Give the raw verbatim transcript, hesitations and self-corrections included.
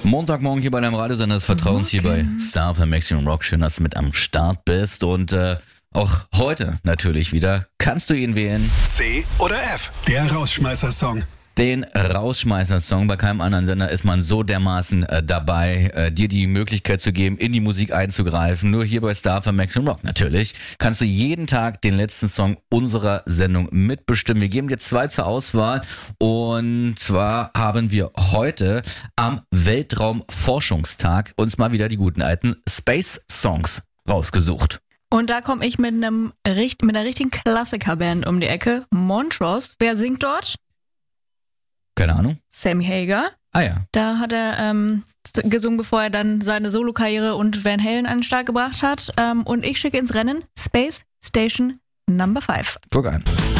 Montagmorgen hier bei deinem Radiosender des Vertrauens, hier bei Star F M Maximum Rock. Schön, dass du mit am Start bist. Und äh, auch heute natürlich wieder kannst du ihn wählen. C oder F, der Rausschmeißer-Song. Den Rausschmeißer-Song. Bei keinem anderen Sender ist man so dermaßen äh, dabei, äh, dir die Möglichkeit zu geben, in die Musik einzugreifen. Nur hier bei Star F M Maximum Rock natürlich kannst du jeden Tag den letzten Song unserer Sendung mitbestimmen. Wir geben dir zwei zur Auswahl und zwar haben wir heute am Weltraumforschungstag uns mal wieder die guten alten Space Songs rausgesucht. Und da komme ich mit einem mit einer richtigen Klassikerband um die Ecke. Montrose. Wer singt dort? Keine Ahnung. Sammy Hagar. Ah ja. Da hat er ähm, gesungen, bevor er dann seine Solokarriere und Van Halen an den Start gebracht hat. Ähm, und ich schicke ins Rennen Space Station Number five. Guck an.